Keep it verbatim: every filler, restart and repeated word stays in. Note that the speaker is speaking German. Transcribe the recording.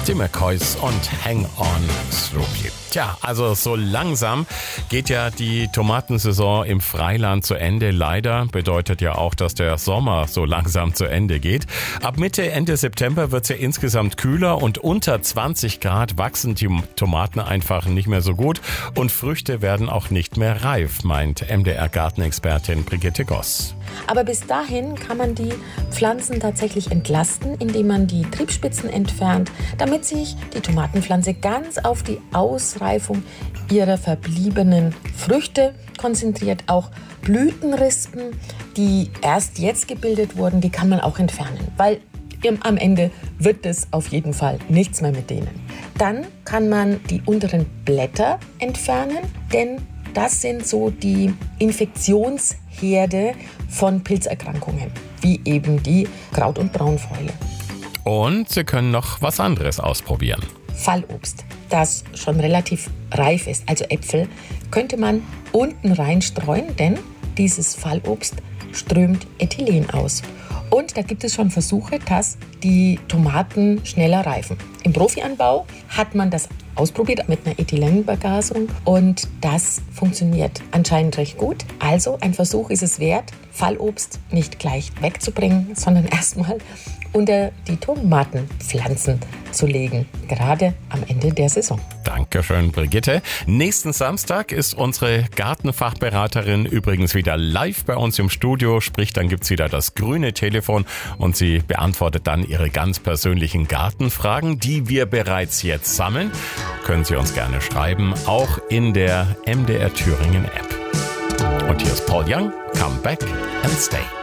die McCoys und Hang On Sloopy. Tja, also so langsam geht ja die Tomatensaison im Freiland zu Ende. Leider bedeutet ja auch, dass der Sommer so langsam zu Ende geht. Ab Mitte, Ende September wird es ja insgesamt kühler und unter zwanzig Grad wachsen die Tomaten einfach nicht mehr so gut und Früchte werden auch nicht mehr reif, meint M D R-Gartenexpertin Brigitte Goss. Aber bis dahin kann man die Pflanzen tatsächlich entlasten, indem man die Triebspitzen entfernt, damit sich die Tomatenpflanze ganz auf die Ausreifung ihrer verbliebenen Früchte konzentriert. Auch Blütenrispen, die erst jetzt gebildet wurden, die kann man auch entfernen, weil am Ende wird es auf jeden Fall nichts mehr mit denen. Dann kann man die unteren Blätter entfernen, denn das sind so die Infektionsherde von Pilzerkrankungen, wie eben die Kraut- und Braunfäule. Und Sie können noch was anderes ausprobieren. Fallobst, das schon relativ reif ist, also Äpfel, könnte man unten reinstreuen, denn dieses Fallobst strömt Ethylen aus. Und da gibt es schon Versuche, dass die Tomaten schneller reifen. Im Profianbau hat man das ausprobiert mit einer Ethylenvergasung und das funktioniert anscheinend recht gut. Also ein Versuch ist es wert, Fallobst nicht gleich wegzubringen, sondern erstmal unter die Tomatenpflanzen zu legen, gerade am Ende der Saison. Dankeschön, Brigitte. Nächsten Samstag ist unsere Gartenfachberaterin übrigens wieder live bei uns im Studio, sprich dann gibt's wieder das grüne Telefon und sie beantwortet dann Ihre ganz persönlichen Gartenfragen, die wir bereits jetzt sammeln. Können Sie uns gerne schreiben, auch in der M D R Thüringen App. Und hier ist Paul Young, Come Back and Stay.